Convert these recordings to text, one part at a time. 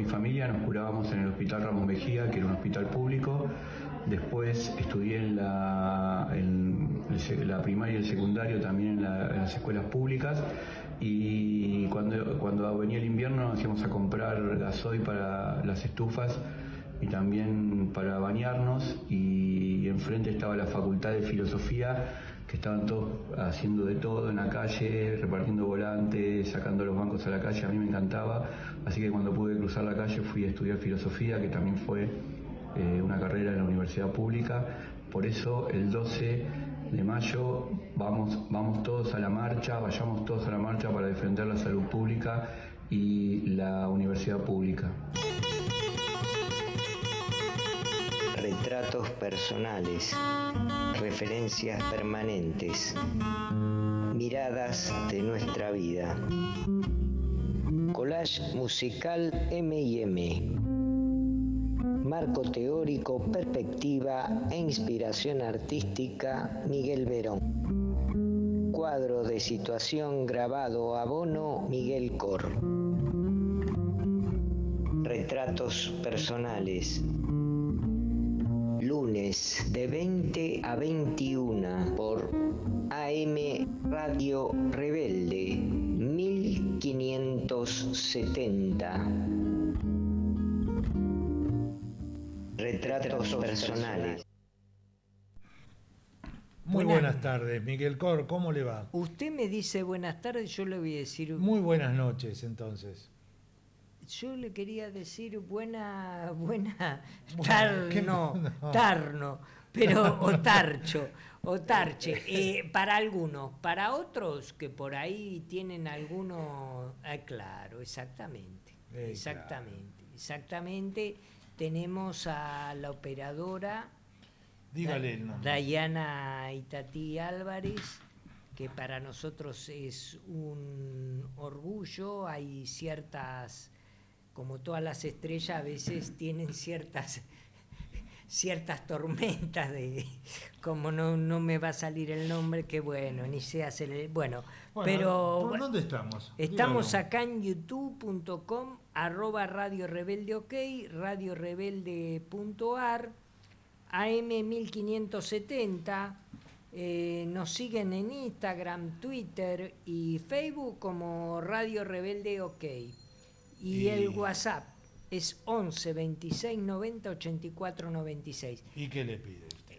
mi familia nos curábamos en el Hospital Ramón Mejía, que era un hospital público. Después estudié en la primaria y el secundario también en las escuelas públicas, y cuando venía el invierno nos íbamos a comprar gasoil para las estufas y también para bañarnos, y enfrente estaba la Facultad de Filosofía, que estaban todos haciendo de todo en la calle, repartiendo volantes, sacando los bancos a la calle. A mí me encantaba, así que cuando pude cruzar la calle fui a estudiar filosofía, que también fue una carrera en la universidad pública. Por eso el 12 de mayo vamos todos a la marcha, vayamos todos a la marcha para defender la salud pública y la universidad pública. Retratos personales, referencias permanentes, miradas de nuestra vida. Collage musical M&M. Marco teórico, perspectiva e inspiración artística, Miguel Verón. Cuadro de situación grabado a Bono, Miguel Cor. Retratos personales. Lunes de 20 a 21 por AM Radio Rebelde 1570. Retratos personales. Muy buenas tardes, Miguel Cor, ¿cómo le va? Usted me dice buenas tardes, yo le voy a decir... Muy buenas noches, entonces. Yo le quería decir buena tarno, pero o tarche, para algunos, para otros que por ahí tienen algunos, claro, exactamente, tenemos a la operadora, dígale el nombre, Dayana Itatí Álvarez, que para nosotros es un orgullo. Hay ciertas, como todas las estrellas, a veces tienen ciertas tormentas de, como no me va a salir el nombre, que bueno, ni se hace bueno, pero ¿por dónde estamos? Estamos Dígalo. acá en youtube.com /Radio Rebelde OK, radiorebelde.ar, AM 1570. Nos siguen en Instagram, Twitter y Facebook como Radio Rebelde OK. Y el WhatsApp es 11 26 90 84 96. ¿Y qué le pide usted?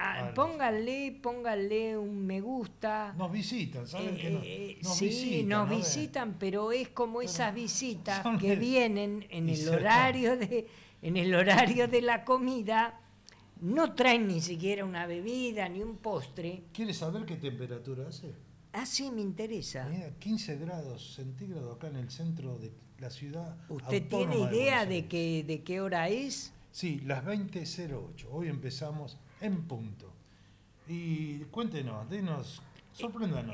Pónganle un me gusta. Nos visitan, ¿saben que nos sí, visitan? nos ¿no? visitan, pero es como esas visitas son que vienen en el horario de la comida. No traen ni siquiera una bebida ni un postre. ¿Quiere saber qué temperatura hace? Ah, sí, me interesa. Mira, 15 grados centígrados acá en el centro de la ciudad. ¿Usted tiene idea de qué hora es? Sí, las 20:08. Hoy empezamos en punto. Y cuéntenos, sorpréndanos.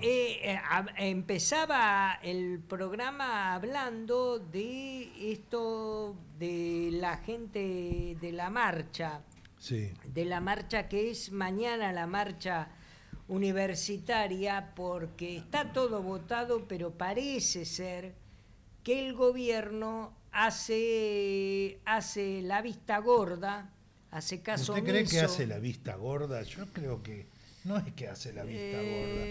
Empezaba el programa hablando de esto de la gente de la marcha. Sí. De la marcha que es mañana, la marcha universitaria, porque está todo votado, pero parece ser que el gobierno hace la vista gorda, hace caso omiso. ¿Usted cree que hace la vista gorda? Yo creo que no es que hace la vista gorda.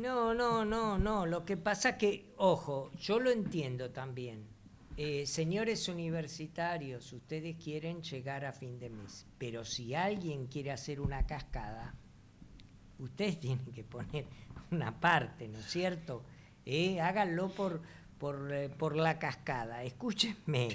No, lo que pasa que, ojo, yo lo entiendo también. Señores universitarios, ustedes quieren llegar a fin de mes, pero si alguien quiere hacer una cascada, ustedes tienen que poner una parte, ¿no es cierto? Háganlo por la cascada. Escúchenme,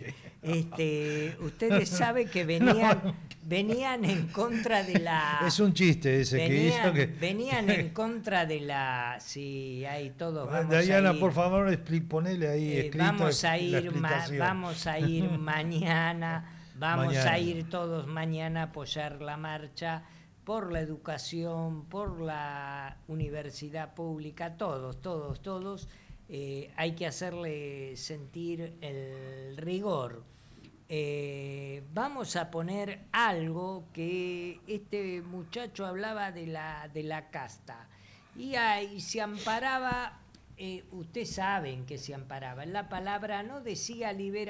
ustedes saben que venían en contra de la... Es un chiste ese que hizo que... Venían en contra de la... Sí, ahí todos vamos Dayana, a ir, por favor, ponele ahí escrito vamos a la ir explicación. vamos a ir mañana, a ir todos mañana a apoyar la marcha por la educación, por la universidad pública, todos. Hay que hacerle sentir el rigor. Vamos a poner algo que este muchacho hablaba de la casta, y ahí se amparaba, ustedes saben que se amparaba en la palabra, no decía libera